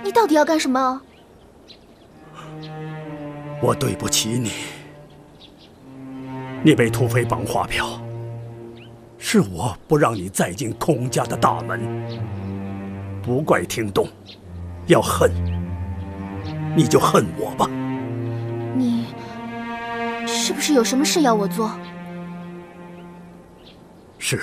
你到底要干什么？ 我对不起你，你被土匪绑画票，是我不让你再进孔家的大门。不怪听洞，要恨你就恨我吧。 你是不是有什么事要我做？ 是，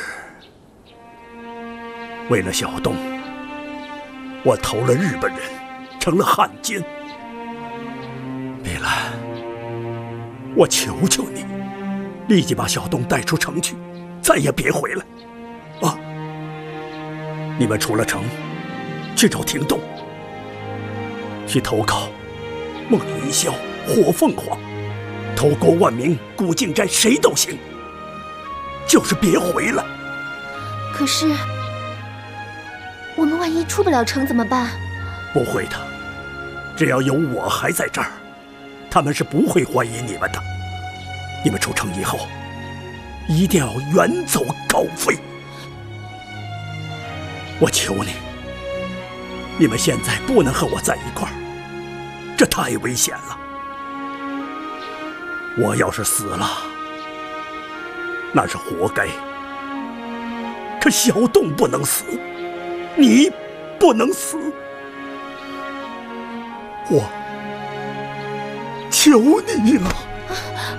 为了小洞，我投了日本人，成了汉奸。米兰，我求求你，立即把小洞带出城去，再也别回来。啊！你们出了城，去找听洞，去投靠孟云霄、火凤凰、投郭万明、古静斋，谁都行，就是别回来。 可是我们万一出不了城怎么办？ 不会的，只要有我还在这儿，他们是不会怀疑你们的。你们出城以后，一定要远走高飞。我求你，你们现在不能和我在一块儿，这太危险了。我要是死了，那是活该。可小洞不能死，你不能死，我求你了。